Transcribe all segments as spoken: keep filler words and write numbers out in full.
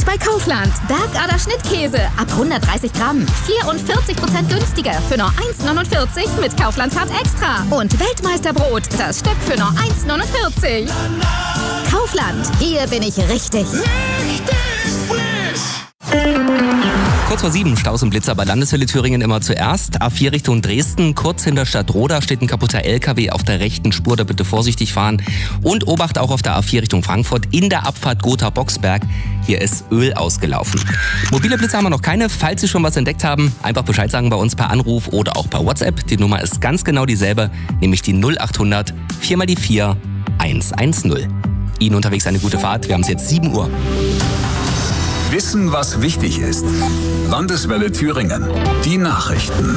bei Kaufland. Bergader Schnittkäse ab hundertdreißig Gramm. vierundvierzig Prozent günstiger für nur eins neunundvierzig mit Kaufland Card Extra. Und Weltmeisterbrot, das Stück für nur eins neunundvierzig. Kaufland, hier bin ich richtig. Richtig frisch. Kurz vor sieben, Staus und Blitzer bei Landeswelle Thüringen immer zuerst. A vier Richtung Dresden, kurz hinter Stadtroda steht ein kaputter L K W auf der rechten Spur, da bitte vorsichtig fahren. Und Obacht auch auf der A vier Richtung Frankfurt in der Abfahrt Gotha-Boxberg. Hier ist Öl ausgelaufen. Mobile Blitzer haben wir noch keine. Falls Sie schon was entdeckt haben, einfach Bescheid sagen bei uns per Anruf oder auch per WhatsApp. Die Nummer ist ganz genau dieselbe, nämlich die null achthundert vier mal die vier eins eins null. Ihnen unterwegs eine gute Fahrt. Wir haben es jetzt sieben Uhr. Wissen, was wichtig ist. Landeswelle Thüringen. Die Nachrichten.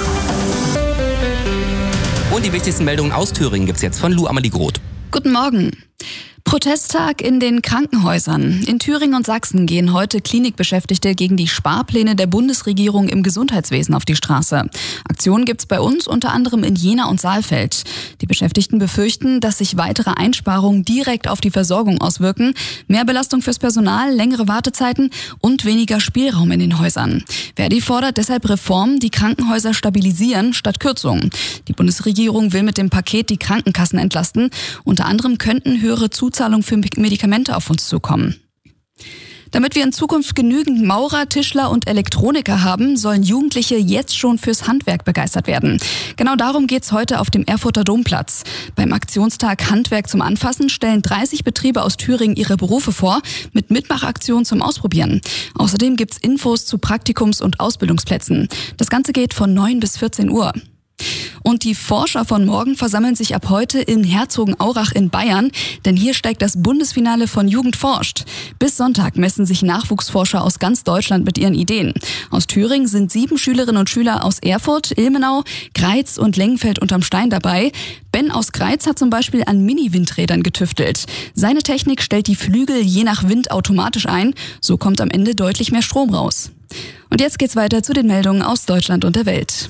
Und die wichtigsten Meldungen aus Thüringen gibt's jetzt von Lou Amalie Groth. Guten Morgen. Protesttag in den Krankenhäusern. In Thüringen und Sachsen gehen heute Klinikbeschäftigte gegen die Sparpläne der Bundesregierung im Gesundheitswesen auf die Straße. Aktionen gibt's bei uns unter anderem in Jena und Saalfeld. Die Beschäftigten befürchten, dass sich weitere Einsparungen direkt auf die Versorgung auswirken. Mehr Belastung fürs Personal, längere Wartezeiten und weniger Spielraum in den Häusern. Verdi fordert deshalb Reformen, die Krankenhäuser stabilisieren statt Kürzungen. Die Bundesregierung will mit dem Paket die Krankenkassen entlasten. Unter anderem könnten höhere Zuzahlungen für Medikamente auf uns zukommen. Damit wir in Zukunft genügend Maurer, Tischler und Elektroniker haben, sollen Jugendliche jetzt schon fürs Handwerk begeistert werden. Genau darum geht's heute auf dem Erfurter Domplatz. Beim Aktionstag Handwerk zum Anfassen stellen dreißig Betriebe aus Thüringen ihre Berufe vor, mit Mitmachaktionen zum Ausprobieren. Außerdem gibt's Infos zu Praktikums- und Ausbildungsplätzen. Das Ganze geht von neun bis vierzehn Uhr. Und die Forscher von morgen versammeln sich ab heute in Herzogenaurach in Bayern, denn hier steigt das Bundesfinale von Jugend forscht. Bis Sonntag messen sich Nachwuchsforscher aus ganz Deutschland mit ihren Ideen. Aus Thüringen sind sieben Schülerinnen und Schüler aus Erfurt, Ilmenau, Greiz und Lengenfeld unterm Stein dabei. Ben aus Greiz hat zum Beispiel an Mini-Windrädern getüftelt. Seine Technik stellt die Flügel je nach Wind automatisch ein. So kommt am Ende deutlich mehr Strom raus. Und jetzt geht's weiter zu den Meldungen aus Deutschland und der Welt.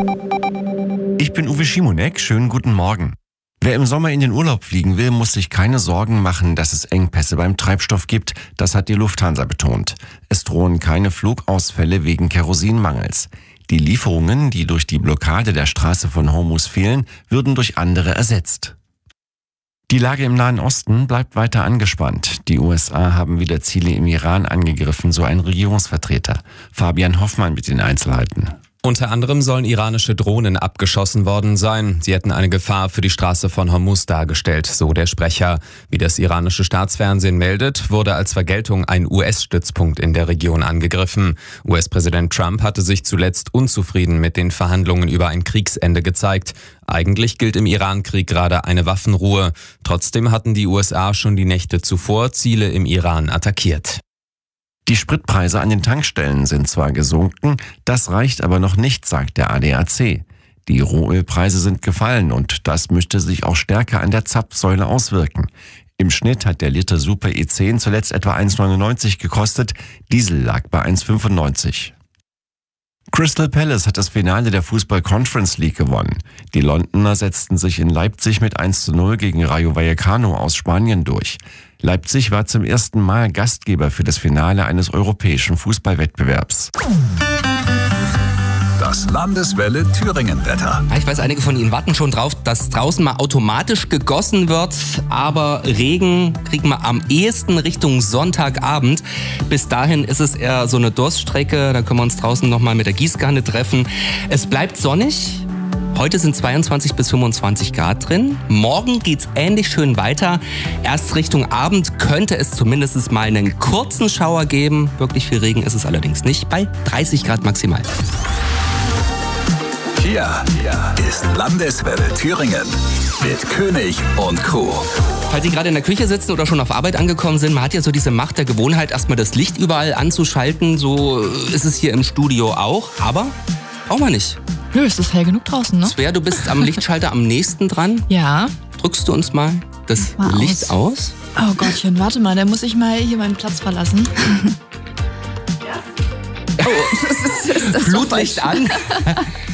Ich bin Uwe Schimonek, schönen guten Morgen. Wer im Sommer in den Urlaub fliegen will, muss sich keine Sorgen machen, dass es Engpässe beim Treibstoff gibt. Das hat die Lufthansa betont. Es drohen keine Flugausfälle wegen Kerosinmangels. Die Lieferungen, die durch die Blockade der Straße von Hormuz fehlen, würden durch andere ersetzt. Die Lage im Nahen Osten bleibt weiter angespannt. Die U S A haben wieder Ziele im Iran angegriffen, so ein Regierungsvertreter. Fabian Hoffmann mit den Einzelheiten. Unter anderem sollen iranische Drohnen abgeschossen worden sein. Sie hätten eine Gefahr für die Straße von Hormuz dargestellt, so der Sprecher. Wie das iranische Staatsfernsehen meldet, wurde als Vergeltung ein U S-Stützpunkt in der Region angegriffen. U S-Präsident Trump hatte sich zuletzt unzufrieden mit den Verhandlungen über ein Kriegsende gezeigt. Eigentlich gilt im Irankrieg gerade eine Waffenruhe. Trotzdem hatten die U S A schon die Nächte zuvor Ziele im Iran attackiert. Die Spritpreise an den Tankstellen sind zwar gesunken, das reicht aber noch nicht, sagt der A D A C. Die Rohölpreise sind gefallen und das müsste sich auch stärker an der Zapfsäule auswirken. Im Schnitt hat der Liter Super E zehn zuletzt etwa eins neunundneunzig gekostet, Diesel lag bei eins fünfundneunzig. Crystal Palace hat das Finale der Fußball Conference League gewonnen. Die Londoner setzten sich in Leipzig mit eins zu null gegen Rayo Vallecano aus Spanien durch. Leipzig war zum ersten Mal Gastgeber für das Finale eines europäischen Fußballwettbewerbs. Das Landeswelle Thüringen-Wetter. Ich weiß, einige von Ihnen warten schon drauf, dass draußen mal automatisch gegossen wird, aber Regen kriegen wir am ehesten Richtung Sonntagabend. Bis dahin ist es eher so eine Durststrecke, da können wir uns draußen nochmal mit der Gießkanne treffen. Es bleibt sonnig. Heute sind zweiundzwanzig bis fünfundzwanzig Grad drin. Morgen geht's ähnlich schön weiter. Erst Richtung Abend könnte es zumindest mal einen kurzen Schauer geben. Wirklich viel Regen ist es allerdings nicht, bei dreißig Grad maximal. Hier, hier ist Landeswelle Thüringen mit König und Co. Falls Sie gerade in der Küche sitzen oder schon auf Arbeit angekommen sind, man hat ja so diese Macht der Gewohnheit, erstmal das Licht überall anzuschalten. So ist es hier im Studio auch, aber brauchen wir nicht. Nö, es ist hell genug draußen, ne? Svea, du bist am Lichtschalter am nächsten dran. Ja. Drückst du uns mal das mal Licht aus? aus? Oh Gottchen, warte mal, da muss ich mal hier meinen Platz verlassen. Oh, das ist, das ist Flutlicht an.